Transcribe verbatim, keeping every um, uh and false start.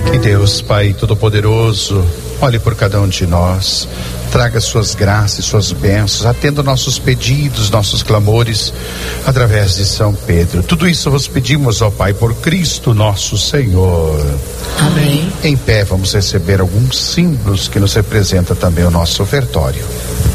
Que Deus, Pai Todo-Poderoso, olhe por cada um de nós, traga suas graças, suas bênçãos, atenda nossos pedidos, nossos clamores, através de São Pedro. Tudo isso vos pedimos, ó Pai, por Cristo nosso Senhor. Amém. Em pé vamos receber alguns símbolos que nos representa também o nosso ofertório.